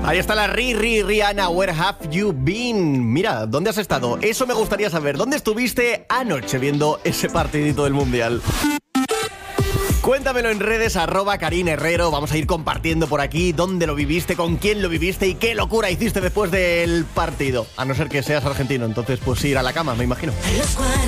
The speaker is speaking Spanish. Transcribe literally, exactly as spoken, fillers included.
Ahí está la Ri, Ri, Rihanna, Where Have You Been? Mira, ¿dónde has estado? Eso me gustaría saber. ¿Dónde estuviste anoche viendo ese partidito del Mundial? Cuéntamelo en redes, arroba Karin Herrero. Vamos a ir compartiendo por aquí dónde lo viviste, con quién lo viviste y qué locura hiciste después del partido. A no ser que seas argentino, entonces pues ir a la cama, me imagino.